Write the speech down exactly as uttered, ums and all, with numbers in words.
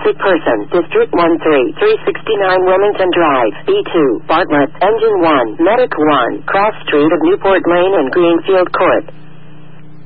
Sick person. District one three. three sixty-nine Wilmington Drive. B two. Bartlett. Engine one. Medic one. Cross Street of Newport Lane and Greenfield Court.